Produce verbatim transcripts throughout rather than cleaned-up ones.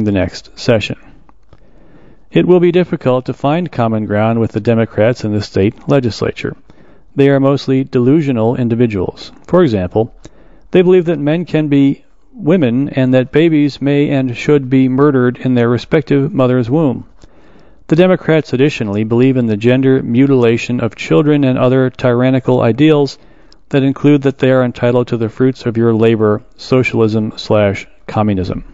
the next session. It will be difficult to find common ground with the Democrats in the state legislature. They are mostly delusional individuals. For example, they believe that men can be women and that babies may and should be murdered in their respective mother's womb. The Democrats additionally believe in the gender mutilation of children and other tyrannical ideals that include that they are entitled to the fruits of your labor, socialism slash communism.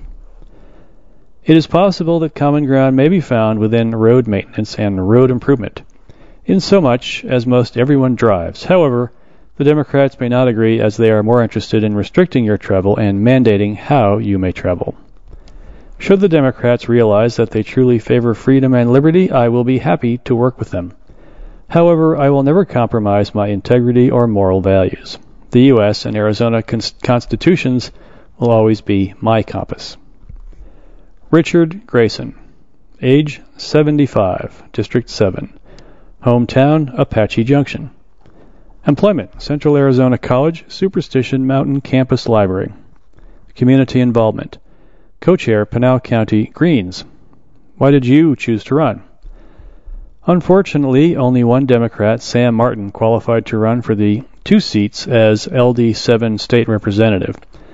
It is possible that common ground may be found within road maintenance and road improvement, in so much as most everyone drives. However, the Democrats may not agree, as they are more interested in restricting your travel and mandating how you may travel. Should the Democrats realize that they truly favor freedom and liberty, I will be happy to work with them. However, I will never compromise my integrity or moral values. The U S and Arizona cons- constitutions will always be my compass. Richard Grayson, age seventy-five, District seven, hometown Apache Junction. Employment, Central Arizona College, Superstition Mountain Campus Library. Community involvement, co-chair Pinal County Greens. Why did you choose to run? Unfortunately, only one Democrat, Sam Martin, qualified to run for the two seats as L D seven state representative.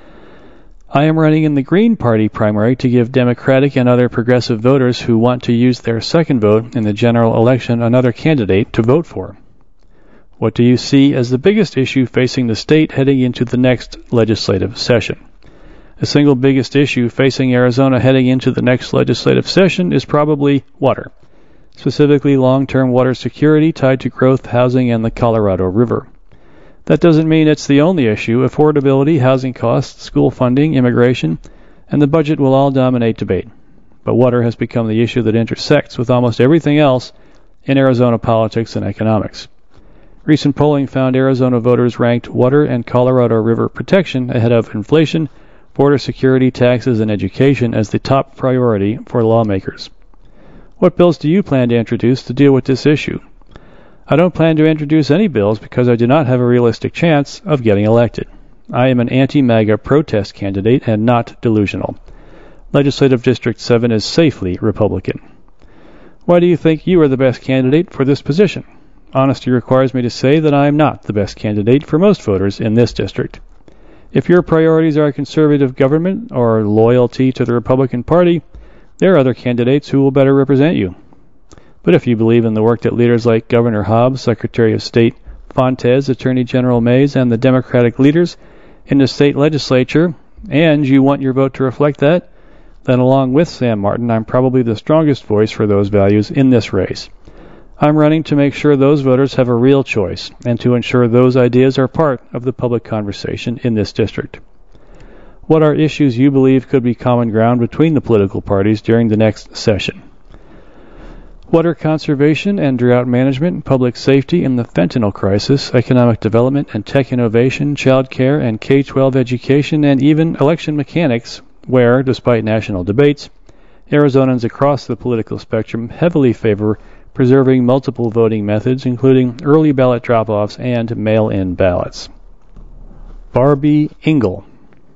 I am running in the Green Party primary to give Democratic and other progressive voters who want to use their second vote in the general election another candidate to vote for. What do you see as the biggest issue facing the state heading into the next legislative session? The single biggest issue facing Arizona heading into the next legislative session is probably water, specifically long-term water security tied to growth, housing, and the Colorado River. That doesn't mean it's the only issue. Affordability, housing costs, school funding, immigration, and the budget will all dominate debate. But water has become the issue that intersects with almost everything else in Arizona politics and economics. Recent polling found Arizona voters ranked water and Colorado River protection ahead of inflation, border security, taxes, and education as the top priority for lawmakers. What bills do you plan to introduce to deal with this issue? I don't plan to introduce any bills because I do not have a realistic chance of getting elected. I am an anti-MAGA protest candidate and not delusional. Legislative District seven is safely Republican. Why do you think you are the best candidate for this position? Honesty requires me to say that I am not the best candidate for most voters in this district. If your priorities are conservative government or loyalty to the Republican Party, there are other candidates who will better represent you. But if you believe in the work that leaders like Governor Hobbs, Secretary of State Fontes, Attorney General Mays, and the Democratic leaders in the state legislature, and you want your vote to reflect that, then along with Sam Martin, I'm probably the strongest voice for those values in this race. I'm running to make sure those voters have a real choice and to ensure those ideas are part of the public conversation in this district. What are issues you believe could be common ground between the political parties during the next session? Water conservation and drought management, public safety and the fentanyl crisis, economic development and tech innovation, child care and K twelve education, and even election mechanics, where, despite national debates, Arizonans across the political spectrum heavily favor preserving multiple voting methods, including early ballot drop-offs and mail-in ballots. Barbie Engel,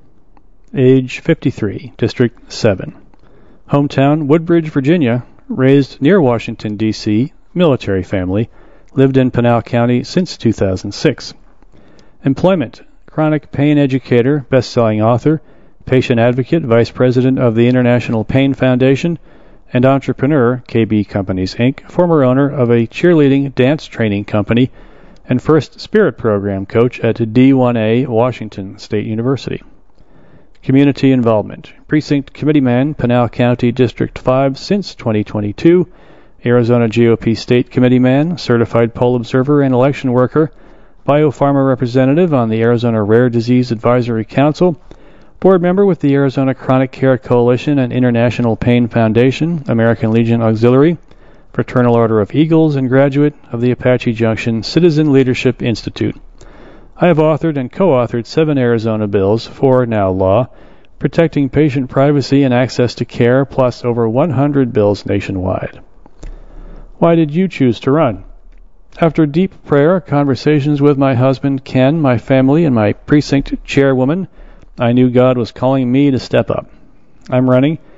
age fifty-three, District seven, hometown Woodbridge, Virginia, raised near Washington, D C, military family, lived in Pinal County since two thousand six. Employment, chronic pain educator, best-selling author, patient advocate, vice president of the International Pain Foundation, and entrepreneur, K B Companies, Incorporated, former owner of a cheerleading dance training company, and first Spirit Program coach at D one A Washington State University. Community involvement, Precinct Committeeman, Pinal County District five since twenty twenty-two, Arizona G O P State Committeeman, Certified Poll Observer and Election Worker, Biopharma Representative on the Arizona Rare Disease Advisory Council, Board Member with the Arizona Chronic Care Coalition and International Pain Foundation, American Legion Auxiliary, Fraternal Order of Eagles, and graduate of the Apache Junction Citizen Leadership Institute. I have authored and co-authored seven Arizona bills, four now law, protecting patient privacy and access to care, plus over one hundred bills nationwide. Why did you choose to run? After deep prayer, conversations with my husband Ken, my family, and my precinct chairwoman, I knew God was calling me to step up. I'm running